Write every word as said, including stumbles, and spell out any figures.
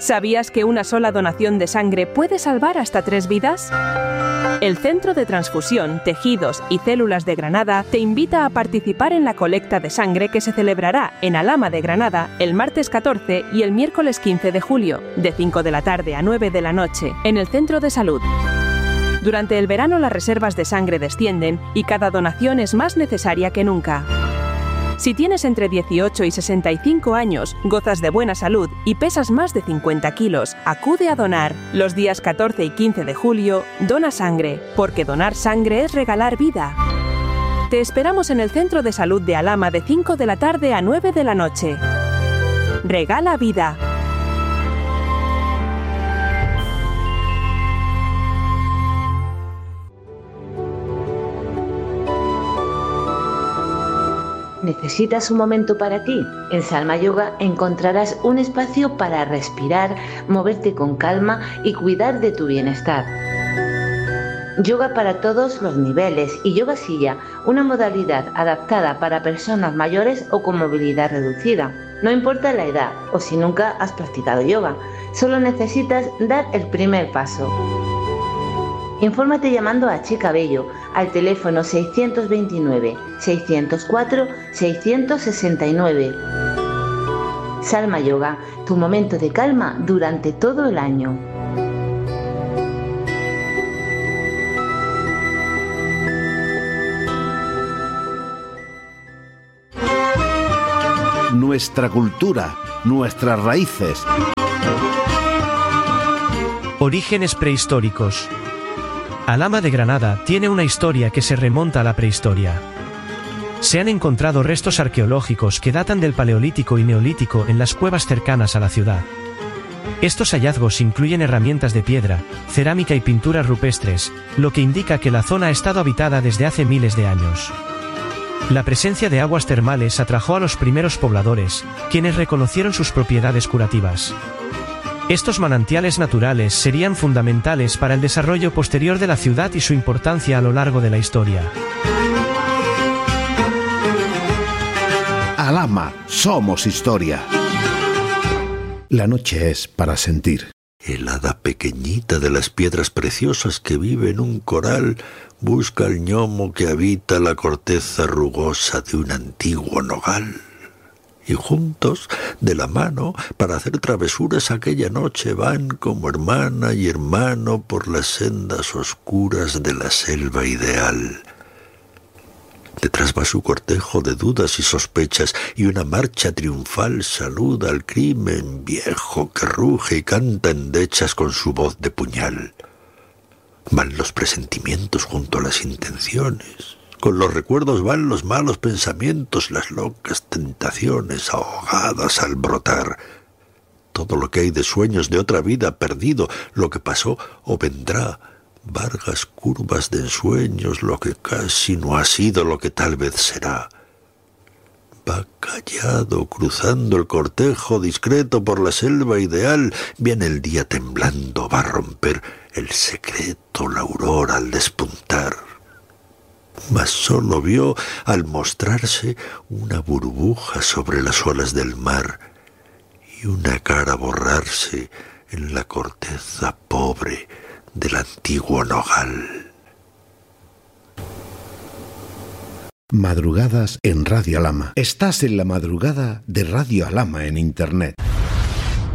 ¿Sabías que una sola donación de sangre puede salvar hasta tres vidas? El Centro de Transfusión, Tejidos y Células de Granada te invita a participar en la colecta de sangre que se celebrará en Alhama de Granada el martes catorce y el miércoles quince de julio, de cinco de la tarde a nueve de la noche, en el Centro de Salud. Durante el verano las reservas de sangre descienden y cada donación es más necesaria que nunca. Si tienes entre dieciocho y sesenta y cinco años, gozas de buena salud y pesas más de cincuenta kilos, acude a donar. Los días catorce y quince de julio, dona sangre, porque donar sangre es regalar vida. Te esperamos en el Centro de Salud de Alhama de cinco de la tarde a nueve de la noche. Regala vida. ¿Necesitas un momento para ti? En Salma Yoga encontrarás un espacio para respirar, moverte con calma y cuidar de tu bienestar. Yoga para todos los niveles y yoga silla, una modalidad adaptada para personas mayores o con movilidad reducida. No importa la edad o si nunca has practicado yoga, solo necesitas dar el primer paso. Infórmate llamando a Chica Bello al teléfono seiscientos veintinueve, seiscientos cuatro, seiscientos sesenta y nueve. Salma Yoga, tu momento de calma durante todo el año. Nuestra cultura, nuestras raíces. Orígenes prehistóricos. Alhama de Granada tiene una historia que se remonta a la prehistoria. Se han encontrado restos arqueológicos que datan del Paleolítico y Neolítico en las cuevas cercanas a la ciudad. Estos hallazgos incluyen herramientas de piedra, cerámica y pinturas rupestres, lo que indica que la zona ha estado habitada desde hace miles de años. La presencia de aguas termales atrajo a los primeros pobladores, quienes reconocieron sus propiedades curativas. Estos manantiales naturales serían fundamentales para el desarrollo posterior de la ciudad y su importancia a lo largo de la historia. Alhama, somos historia. La noche es para sentir. El hada pequeñita de las piedras preciosas que vive en un coral busca al gnomo que habita la corteza rugosa de un antiguo nogal. Y juntos, de la mano, para hacer travesuras aquella noche van como hermana y hermano por las sendas oscuras de la selva ideal. Detrás va su cortejo de dudas y sospechas, y una marcha triunfal saluda al crimen viejo que ruge y canta endechas con su voz de puñal. Van los presentimientos junto a las intenciones. Con los recuerdos van los malos pensamientos, las locas tentaciones ahogadas al brotar. Todo lo que hay de sueños de otra vida perdido, lo que pasó o vendrá, vargas curvas de ensueños, lo que casi no ha sido, lo que tal vez será. Va callado, cruzando el cortejo discreto por la selva ideal, viene el día temblando, va a romper el secreto, la aurora al despuntar. Mas solo vio, al mostrarse, una burbuja sobre las olas del mar y una cara borrarse en la corteza pobre del antiguo nogal. Madrugadas en Radio Alhama. Estás en la madrugada de Radio Alhama en Internet.